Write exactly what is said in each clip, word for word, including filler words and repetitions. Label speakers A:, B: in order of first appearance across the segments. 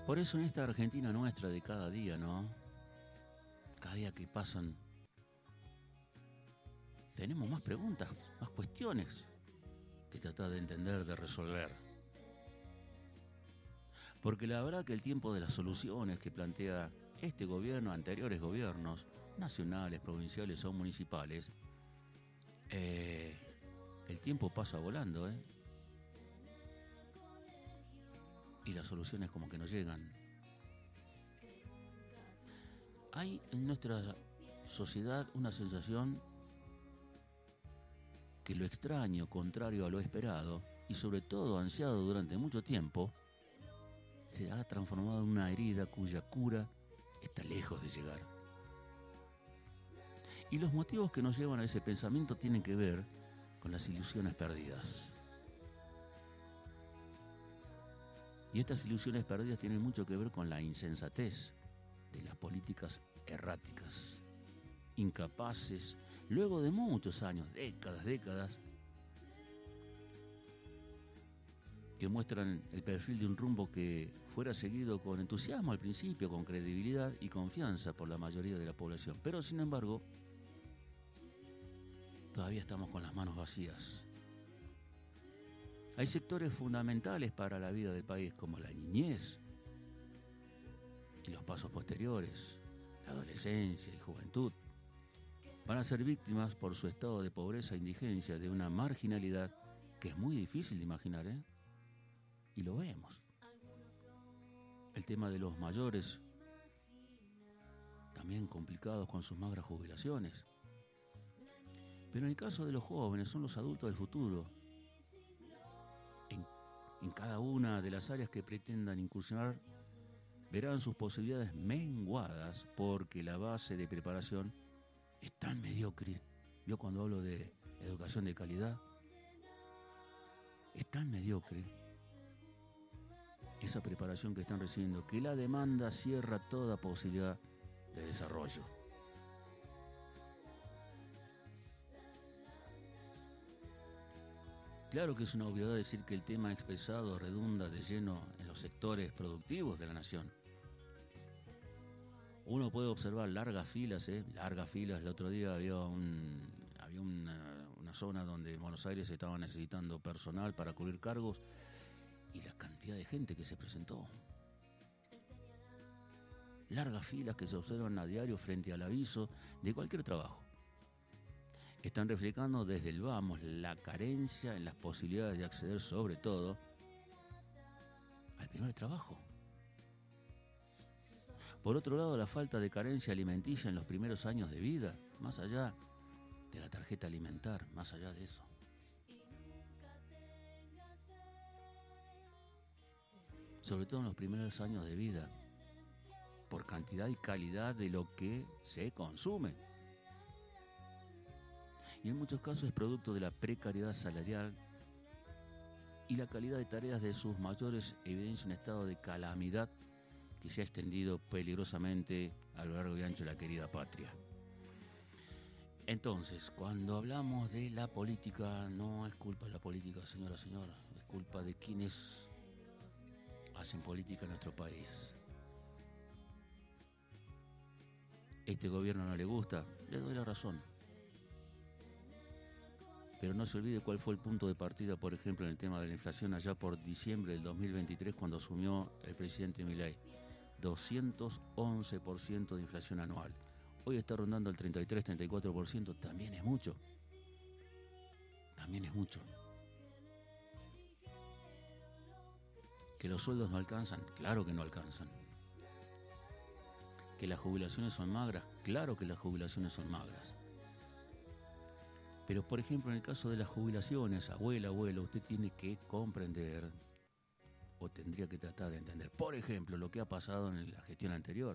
A: Por eso en esta Argentina nuestra de cada día, ¿no? Cada día que pasan, tenemos más preguntas, más cuestiones que tratar de entender, de resolver. Porque la verdad que el tiempo de las soluciones que plantea este gobierno, anteriores gobiernos, nacionales, provinciales o municipales, eh, el tiempo pasa volando, ¿eh? Y las soluciones como que no llegan. Hay en nuestra sociedad una sensación que lo extraño, contrario a lo esperado, y sobre todo ansiado durante mucho tiempo, se ha transformado en una herida cuya cura está lejos de llegar. Y los motivos que nos llevan a ese pensamiento tienen que ver con las ilusiones perdidas. Y estas ilusiones perdidas tienen mucho que ver con la insensatez de las políticas erráticas, incapaces, luego de muchos años, décadas, décadas, que muestran el perfil de un rumbo que fuera seguido con entusiasmo al principio, con credibilidad y confianza por la mayoría de la población. Pero, sin embargo, todavía estamos con las manos vacías. Hay sectores fundamentales para la vida del país, como la niñez y los pasos posteriores, la adolescencia y juventud. Van a ser víctimas por su estado de pobreza e indigencia de una marginalidad que es muy difícil de imaginar, ¿eh? Y lo vemos. El tema de los mayores, también complicados con sus magras jubilaciones. Pero en el caso de los jóvenes, son los adultos del futuro. En, en cada una de las áreas que pretendan incursionar, verán sus posibilidades menguadas porque la base de preparación es tan mediocre. Yo cuando hablo de educación de calidad, es tan mediocre esa preparación que están recibiendo, que la demanda cierra toda posibilidad de desarrollo. Claro que es una obviedad decir que el tema expresado redunda de lleno en los sectores productivos de la nación. Uno puede observar largas filas, ¿eh? largas filas. El otro día había, un, había una, una zona donde en Buenos Aires estaban necesitando personal para cubrir cargos y la cantidad de gente que se presentó. Largas filas que se observan a diario frente al aviso de cualquier trabajo. Están reflejando desde el vamos la carencia en las posibilidades de acceder sobre todo al primer trabajo. Por otro lado, la falta de carencia alimenticia en los primeros años de vida, más allá de la tarjeta alimentar, más allá de eso. Sobre todo en los primeros años de vida, por cantidad y calidad de lo que se consume. Y en muchos casos es producto de la precariedad salarial y la calidad de tareas de sus mayores evidencia un estado de calamidad que se ha extendido peligrosamente a lo largo y ancho de la querida patria. Entonces, cuando hablamos de la política, no es culpa de la política, señora, señora, es culpa de quienes hacen política en nuestro país. Este gobierno no le gusta, le doy la razón. Pero no se olvide cuál fue el punto de partida, por ejemplo, en el tema de la inflación allá por diciembre del dos mil veintitrés, cuando asumió el presidente Milei. doscientos once por ciento de inflación anual. Hoy está rondando el treinta y tres, treinta y cuatro por ciento. También es mucho. También es mucho. ¿Que los sueldos no alcanzan? Claro que no alcanzan. ¿Que las jubilaciones son magras? Claro que las jubilaciones son magras. Pero, por ejemplo, en el caso de las jubilaciones, abuela, abuelo, usted tiene que comprender, o tendría que tratar de entender, por ejemplo, lo que ha pasado en la gestión anterior.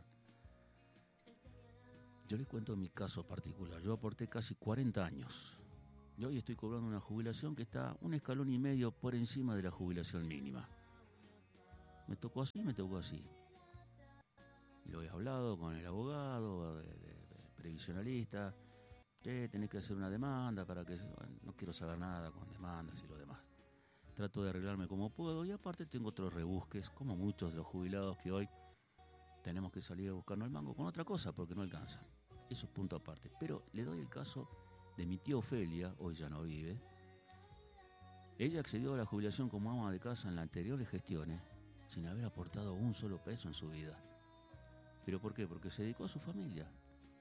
A: Yo les cuento mi caso particular. Yo aporté casi cuarenta años. Y hoy estoy cobrando una jubilación que está un escalón y medio por encima de la jubilación mínima. Me tocó así, me tocó así. Lo he hablado con el abogado, de, de, de previsionalista. Eh, tenés que hacer una demanda para que... Bueno, no quiero saber nada con demandas y lo demás. trato de arreglarme como puedo y aparte tengo otros rebusques, como muchos de los jubilados que hoy tenemos que salir a buscarnos el mango con otra cosa porque no alcanza. Eso es punto aparte. Pero le doy el caso de mi tía Ofelia, hoy ya no vive. Ella accedió a la jubilación como ama de casa en las anteriores gestiones sin haber aportado un solo peso en su vida. ¿Pero por qué? Porque se dedicó a su familia.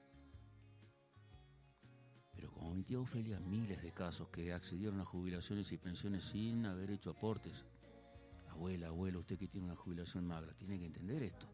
A: Pero como mi tía Ofelia, miles de casos que accedieron a jubilaciones y pensiones sin haber hecho aportes. Abuela, abuelo, usted que tiene una jubilación magra, tiene que entender esto.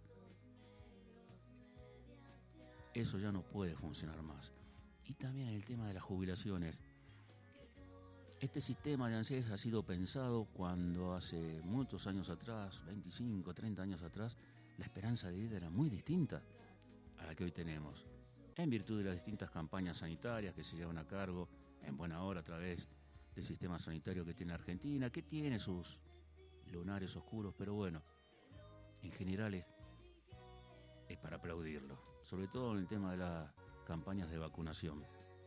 A: Eso ya no puede funcionar más. Y también el tema de las jubilaciones. Este sistema de ANSES ha sido pensado cuando hace muchos años atrás, veinticinco, treinta años atrás, la esperanza de vida era muy distinta a la que hoy tenemos. En virtud de las distintas campañas sanitarias que se llevan a cargo, en buena hora a través del sistema sanitario que tiene Argentina, que tiene sus lunares oscuros, pero bueno, en general es, es para aplaudirlo, sobre todo en el tema de las campañas de vacunación.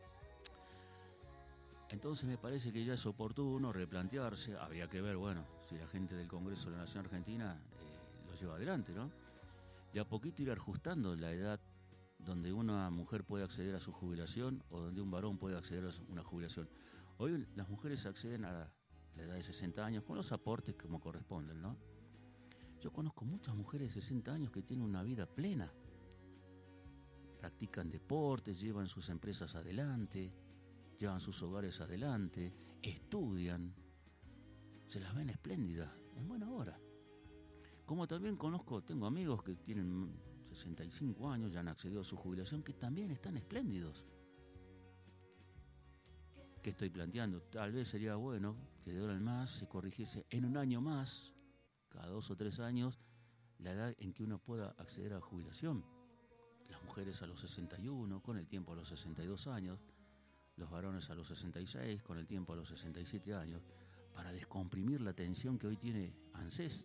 A: Entonces me parece que ya es oportuno replantearse, habría que ver, bueno, si la gente del Congreso de la Nación Argentina eh, lo lleva adelante, ¿no? De a poquito ir ajustando la edad donde una mujer puede acceder a su jubilación o donde un varón puede acceder a una jubilación. Hoy las mujeres acceden a la edad de sesenta años con los aportes como corresponden, ¿no? Yo conozco muchas mujeres de sesenta años que tienen una vida plena. Practican deportes, llevan sus empresas adelante, llevan sus hogares adelante, estudian, se las ven espléndidas, en buena hora. Como también conozco, tengo amigos que tienen sesenta y cinco años, ya han accedido a su jubilación, que también están espléndidos. ¿Qué estoy planteando? Tal vez sería bueno que de ahora en más se corrigiese en un año más, cada dos o tres años, la edad en que uno pueda acceder a la jubilación. Las mujeres a los sesenta y uno, con el tiempo a los sesenta y dos años, los varones a los sesenta y seis, con el tiempo a los sesenta y siete años, para descomprimir la tensión que hoy tiene ANSES.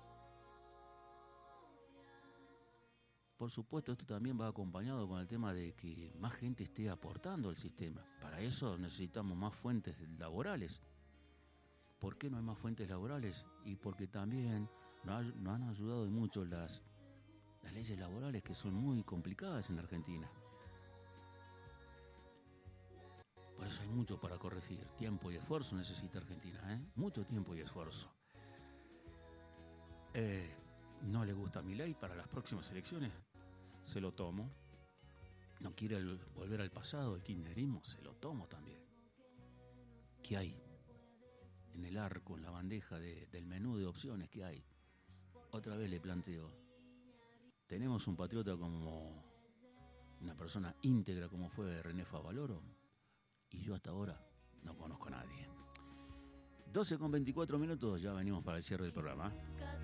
A: Por supuesto, esto también va acompañado con el tema de que más gente esté aportando al sistema. Para eso necesitamos más fuentes laborales. ¿Por qué no hay más fuentes laborales? Y porque también nos han ayudado mucho las, las leyes laborales, que son muy complicadas en Argentina. Por eso hay mucho para corregir. Tiempo y esfuerzo necesita Argentina, ¿eh? Mucho tiempo y esfuerzo. Eh, ¿No le gusta Milei para las próximas elecciones? Se lo tomo. ¿No quiere el, volver al pasado, el kirchnerismo? Se lo tomo también. ¿Qué hay en el arco, en la bandeja de, del menú de opciones que hay? Otra vez le planteo. ¿Tenemos un patriota como una persona íntegra como fue René Favaloro? Y yo hasta ahora no conozco a nadie. doce con veinticuatro minutos, ya venimos para el cierre del programa.